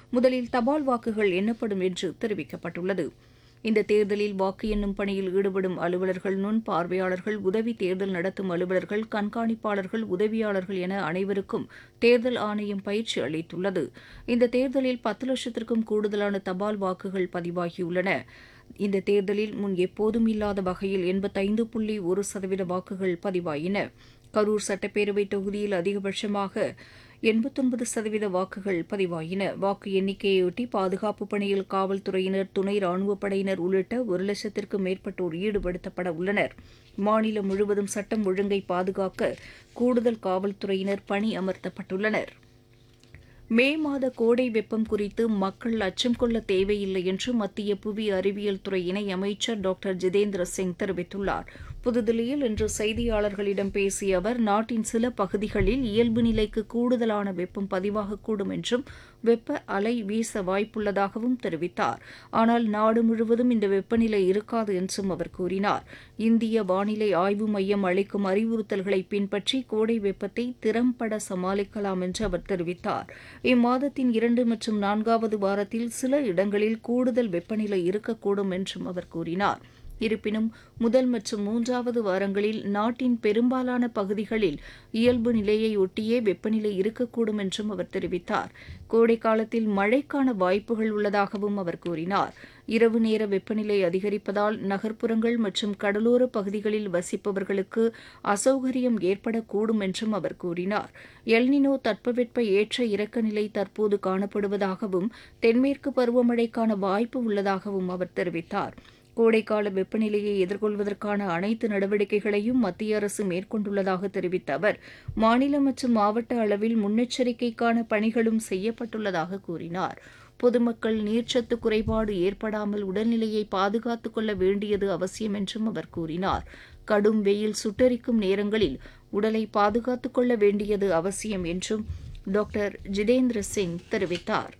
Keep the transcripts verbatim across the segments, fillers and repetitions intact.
முதலில் தபால் வாக்குகள் எண்ணப்படும் என்று தெரிவிக்கப்பட்டுள்ளது. இந்த தேர்தலில் வாக்கு எண்ணும் பணியில் ஈடுபடும் அலுவலர்கள், நுண் பார்வையாளர்கள், உதவி தேர்தல் நடத்தும் அலுவலர்கள், கண்காணிப்பாளர்கள், உதவியாளர்கள் என அனைவருக்கும் தேர்தல் ஆணையம் பயிற்சி அளித்துள்ளது. இந்த தேர்தலில் பத்து லட்சத்திற்கும் கூடுதலான தபால் வாக்குகள் பதிவாகியுள்ளன. இந்த தேர்தலில் முன் எப்போதும் இல்லாத வகையில் எண்பத்தைந்து புள்ளி ஒரு சதவீத வாக்குகள் பதிவாயின. கரூர் சட்டப்பேரவை தொகுதியில் அதிகபட்சமாக எண்பத்தொன்பது சதவீத வாக்குகள் பதிவாயின. வாக்கு எண்ணிக்கையொட்டி பாதுகாப்பு பணியில் காவல்துறையினர், துணை ராணுவப் படையினர் உள்ளிட்ட ஒரு லட்சத்திற்கும் மேற்பட்டோர் ஈடுபடுத்தப்பட உள்ளனர். மாநிலம் முழுவதும் சட்டம் ஒழுங்கை பாதுகாக்க கூடுதல் காவல்துறையினர் பணி அமர்த்தப்பட்டுள்ளனர். மே மாத கோடை வெப்பம் குறித்து மக்கள் அச்சம் கொள்ள தேவையில்லை என்று மத்திய புவி அறிவியல் துறை இணையமைச்சர் டாக்டர் ஜிதேந்திர சிங் தெரிவித்துள்ளார். புதுதில்லியில் இன்று செய்தியாளர்களிடம் பேசிய அவர், நாட்டின் சில பகுதிகளில் இயல்பு நிலைக்கு கூடுதலான வெப்பம் பதிவாகக்கூடும் என்றும் வெப்ப அலை வீச வாய்ப்புள்ளதாகவும் தெரிவித்தார். ஆனால் நாடு முழுவதும் இந்த வெப்பநிலை இருக்காது என்றும் அவர் கூறினார். இந்திய வானிலை ஆய்வு மையம் அளிக்கும் அறிவுறுத்தல்களை பின்பற்றி கோடை வெப்பத்தை திறம்பட சமாளிக்கலாம் என்று அவர் தெரிவித்தார். இம்மாதத்தின் இரண்டு மற்றும் நான்காவது வாரத்தில் சில இடங்களில் கூடுதல் வெப்பநிலை இருக்கக்கூடும் என்றும் அவர் கூறினார். இருப்பினும் முதல் மற்றும் மூன்றாவது வாரங்களில் நாட்டின் பெரும்பாலான பகுதிகளில் இயல்பு நிலையை ஒட்டியே வெப்பநிலை இருக்கக்கூடும் என்றும் அவர் தெரிவித்தார். கோடை காலத்தில் மழைக்கான வாய்ப்புகள் உள்ளதாகவும் அவர் கூறினார். இரவு நேர வெப்பநிலை அதிகரிப்பதால் நகர்ப்புறங்கள் மற்றும் கடலோர பகுதிகளில் வசிப்பவர்களுக்கு அசௌகரியம் ஏற்படக்கூடும் என்றும் அவர் கூறினார். எல்னினோ தட்பவெட்ப ஏற்ற இறக்க நிலை தற்போது காணப்படுவதாகவும் தென்மேற்கு பருவமழைக்கான வாய்ப்பு உள்ளதாகவும் அவர் தெரிவித்தார். கோடைக்கால வெப்பநிலையை எதிர்கொள்வதற்கான அனைத்து நடவடிக்கைகளையும் மத்திய அரசு மேற்கொண்டுள்ளதாக தெரிவித்த அவர், மாநில மற்றும் மாவட்ட அளவில் முன்னெச்சரிக்கைக்கான பணிகளும் செய்யப்பட்டுள்ளதாக கூறினார். பொதுமக்கள் நீர்ச்சத்து குறைபாடு ஏற்படாமல் உடல்நிலையை பாதுகாத்துக் கொள்ள வேண்டியது அவசியம் என்றும் அவர் கூறினார். கடும் வெயில் சுட்டெரிக்கும் நேரங்களில் உடலை பாதுகாத்துக் கொள்ள வேண்டியது அவசியம் என்றும் டாக்டர் ஜிதேந்திர சிங் தெரிவித்தார்.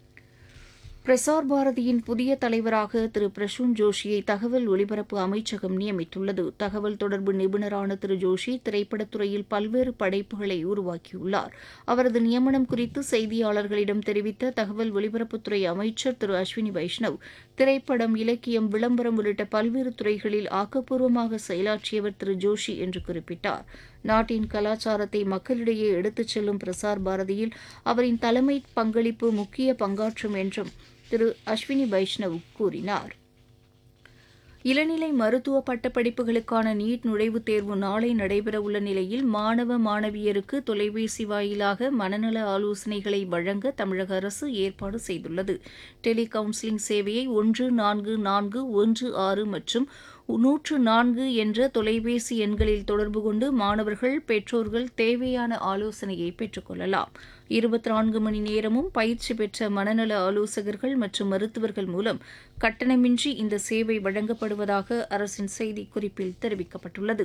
பிரசார் பாரதியின் புதிய தலைவராக திரு பிரசூன் ஜோஷியை தகவல் ஒலிபரப்பு அமைச்சகம் நியமித்துள்ளது. தகவல் தொடர்பு நிபுணரான திரு ஜோஷி திரைப்படத்துறையில் பல்வேறு படைப்புகளை உருவாக்கியுள்ளார். அவரது நியமனம் குறித்து செய்தியாளர்களிடம் தெரிவித்த தகவல் ஒலிபரப்புத்துறை அமைச்சர் திரு அஸ்வினி வைஷ்ணவ், திரைப்படம், இலக்கியம், விளம்பரம் உள்ளிட்ட பல்வேறு துறைகளில் ஆக்கப்பூர்வமாக செயலாற்றியவர் திரு ஜோஷி என்று குறிப்பிட்டார். நாட்டின் கலாச்சாரத்தை மக்களிடையே எடுத்துச் செல்லும் பிரசார் பாரதியில் அவரின் தலைமை பங்களிப்பு முக்கிய பங்காற்றும் என்றும் திரு அஸ்வினி வைஷ்ணவ் கூறினார். இளநிலை மருத்துவ பட்டப்படிப்புகளுக்கான நீட் நுழைவுத் தேர்வு நாளை நடைபெறவுள்ள நிலையில் மாணவ மாணவியருக்கு தொலைபேசி வாயிலாக மனநல ஆலோசனைகளை வழங்க தமிழக அரசு ஏற்பாடு செய்துள்ளது. டெலி கவுன்சிலிங் சேவையை ஒன்று நான்கு நான்கு ஒன்று ஆறு மற்றும் நூற்று நான்கு என்ற தொலைபேசி எண்களில் தொடர்பு கொண்டு மாணவர்கள், பெற்றோர்கள் தேவையான ஆலோசனையை பெற்றுக் கொள்ளலாம். இருபத்தி நான்கு மணி நேரமும் பயிற்சி பெற்ற மனநல ஆலோசகர்கள் மற்றும் மருத்துவர்கள் மூலம் கட்டணமின்றி இந்த சேவை வழங்கப்படுவதாக அரசின் செய்திக்குறிப்பில் தெரிவிக்கப்பட்டுள்ளது.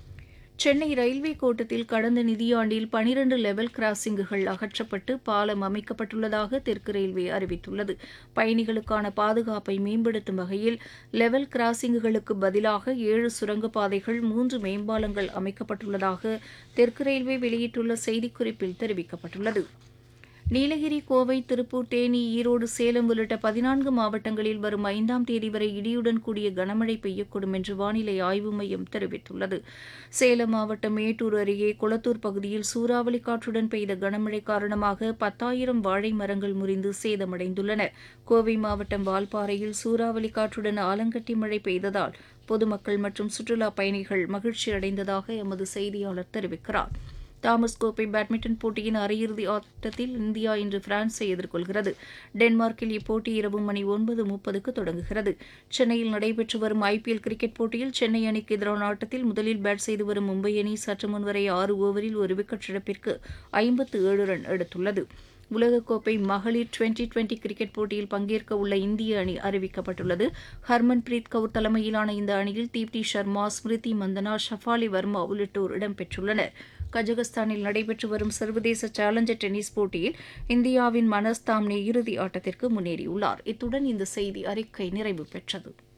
சென்னை ரயில்வே கோட்டத்தில் கடந்த நிதியாண்டில் பனிரண்டு லெவல் கிராசிங்குகள் அகற்றப்பட்டு பாலம் அமைக்கப்பட்டுள்ளதாக தெற்கு ரயில்வே அறிவித்துள்ளது. பயணிகளுக்கான பாதுகாப்பை மேம்படுத்தும் வகையில் லெவல் கிராசிங்குகளுக்கு பதிலாக ஏழு சுரங்கப்பாதைகள், மூன்று மேம்பாலங்கள் அமைக்கப்பட்டுள்ளதாக தெற்கு ரயில்வே வெளியிட்டுள்ள செய்திக்குறிப்பில் தெரிவிக்கப்பட்டுள்ளது. நீலகிரி, கோவை, திருப்பூர், தேனி, ஈரோடு, சேலம் உள்ளிட்ட பதினான்கு மாவட்டங்களில் வரும் ஐந்தாம் தேதி வரை இடியுடன் கூடிய கனமழை பெய்யக்கூடும் என்று வானிலை ஆய்வு மையம் தெரிவித்துள்ளது. சேலம் மாவட்டம் மேட்டூர் அருகே குளத்தூர் பகுதியில் சூறாவளி காற்றுடன் பெய்த கனமழை காரணமாக பத்தாயிரம் வாழை மரங்கள் முறிந்து சேதமடைந்துள்ளன. கோவை மாவட்டம் வால்பாறையில் சூறாவளி காற்றுடன் ஆலங்கட்டி மழை பெய்ததால் பொதுமக்கள் மற்றும் சுற்றுலாப் பயணிகள் மகிழ்ச்சி அடைந்ததாக எமது செய்தியாளர் தெரிவிக்கிறார். தாமஸ் கோப்பை பேட்மிண்டன் போட்டியின் அரையிறுதி ஆட்டத்தில் இந்தியா இன்று பிரான்ஸை எதிர்கொள்கிறது. டென்மார்க்கில் இப்போட்டி இரவு மணி ஒன்பது முப்பதுக்கு தொடங்குகிறது. சென்னையில் நடைபெற்று வரும் ஐபிஎல் கிரிக்கெட் போட்டியில் சென்னை அணிக்கு எதிரான ஆட்டத்தில் முதலில் பேட் செய்து வரும் மும்பை அணி சற்று முன்வரை ஆறு ஓவரில் ஒரு விக்கெட் இழப்பிற்கு ஐம்பத்து ஏழு ரன் எடுத்துள்ளது. உலகக்கோப்பை மகளிர் டுவெண்டி டுவெண்டி கிரிக்கெட் போட்டியில் பங்கேற்க உள்ள இந்திய அணி அறிவிக்கப்பட்டுள்ளது. ஹர்மன்பிரீத் கவுர் தலைமையிலான இந்த அணியில் தீப்தி சர்மா, ஸ்மிருதி மந்தனா, ஷஃபாலி வர்மா உள்ளிட்டோர் இடம்பெற்றுள்ளனர். கஜகஸ்தானில் நடைபெற்று வரும் சர்வதேச சேலஞ்சர் டென்னிஸ் போட்டியில் இந்தியாவின் மனஸ் தாம்னே இறுதி ஆட்டத்திற்கு முன்னேறியுள்ளார். இத்துடன் இந்த செய்தி அறிக்கை நிறைவு பெற்றது.